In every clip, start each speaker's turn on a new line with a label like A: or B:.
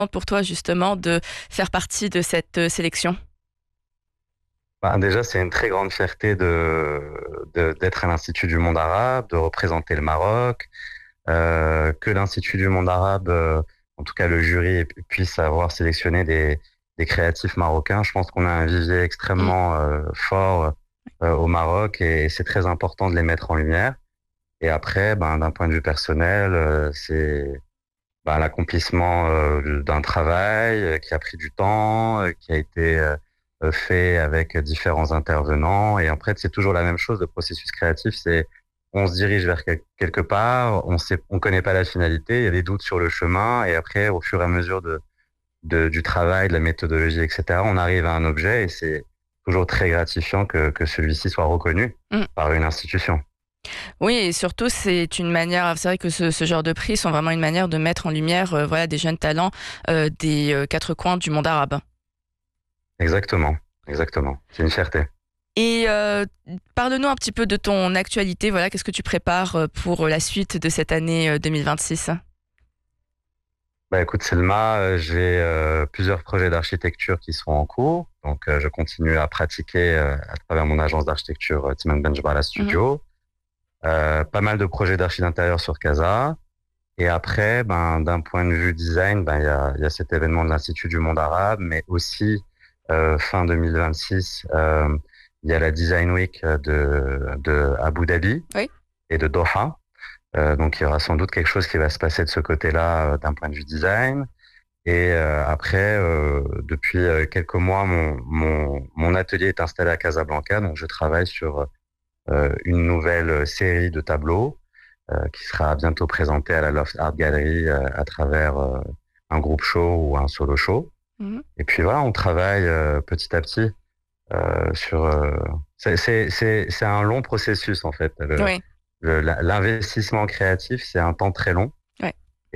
A: pour toi justement de faire partie de cette sélection?
B: Déjà, c'est une très grande fierté d'être à l'Institut du monde arabe, de représenter le Maroc, que l'Institut du monde arabe, en tout cas le jury, puisse avoir sélectionné des créatifs marocains. Je pense qu'on a un vivier
A: Mmh.
B: extrêmement fort au Maroc et c'est très important de les mettre en lumière. Et après, d'un point de vue personnel, c'est l'accomplissement d'un travail qui a pris du temps, qui a été fait avec différents intervenants. Et en fait, c'est toujours la même chose. Le processus créatif, c'est on se dirige vers quelque part, on connaît pas la finalité, il y a des doutes sur le chemin. Et après, au fur et à mesure du travail, de la méthodologie, etc., on arrive à un objet et c'est toujours très gratifiant que celui-ci soit reconnu
A: Mmh.
B: par une institution.
A: Oui et surtout c'est une manière c'est vrai que ce genre de prix sont vraiment une manière de mettre en lumière, voilà des jeunes talents, des, 4 coins du monde arabe.
B: Exactement, exactement. C'est une fierté.
A: Et parle-nous un petit peu de ton actualité, voilà, qu'est-ce que tu prépares, pour la suite de cette année, 2026?
B: Écoute Selma, j'ai plusieurs projets d'architecture qui sont en cours. Donc je continue à pratiquer à travers mon agence d'architecture Timan Benjbala
A: Mmh.
B: Studio. Pas mal de projets d'archi d'intérieur sur Casa. Et après, d'un point de vue design, il y a cet événement de l'Institut du monde arabe, mais aussi fin 2026, il y a la Design Week de Abu Dhabi
A: Oui.
B: et de Doha. Donc il y aura sans doute quelque chose qui va se passer de ce côté-là d'un point de vue design. Et après, depuis quelques mois, mon atelier est installé à Casablanca, donc je travaille sur une nouvelle série de tableaux qui sera bientôt présentée à la Loft Art Gallery à travers un groupe show ou un solo show.
A: Mmh.
B: Et puis voilà, on travaille petit à petit sur. C'est un long processus en fait.
A: Oui,
B: L'investissement créatif, c'est un temps très long.
A: ouais.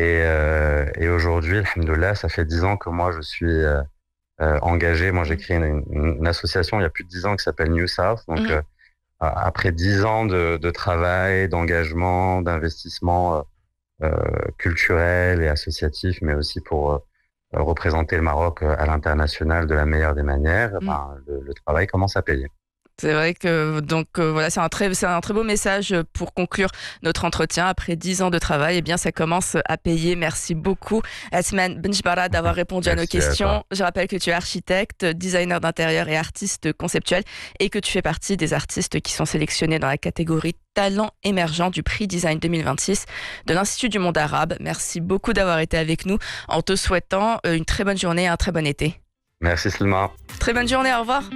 B: Et aujourd'hui, alhamdoulilah, ça fait 10 ans que moi je suis engagé. Moi, j'ai
A: Mmh.
B: créé une association il y a plus de 10 ans qui s'appelle New South. Donc,
A: Mmh.
B: après 10 ans de travail, d'engagement, d'investissement culturel et associatif, mais aussi pour représenter le Maroc à l'international de la meilleure des manières,
A: Mmh.
B: le travail commence à payer.
A: C'est vrai que donc voilà, c'est un très beau message, pour conclure notre entretien. Après 10 ans de travail, eh bien, ça commence à payer. Merci beaucoup, Asman Benjbara, d'avoir répondu à nos
B: Merci à toi.
A: questions. Je rappelle que tu es architecte, designer d'intérieur et artiste conceptuel et que tu fais partie des artistes qui sont sélectionnés dans la catégorie Talent émergent du prix Design 2026 de l'Institut du monde arabe. Merci beaucoup d'avoir été avec nous en te souhaitant, une très bonne journée et un très bon été.
B: Merci Slima.
A: Très bonne journée, au revoir.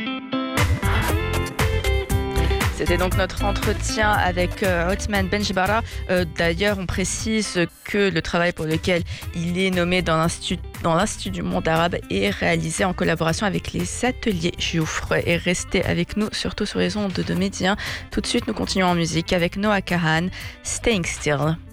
A: C'était donc notre entretien avec Othman Benjbara. D'ailleurs, on précise que le travail pour lequel il est nommé dans l'Institut du monde arabe est réalisé en collaboration avec les ateliers Joufre. Et restez avec nous, surtout sur les ondes de Média. Tout de suite, nous continuons en musique avec Noah Kahan, Staying Still.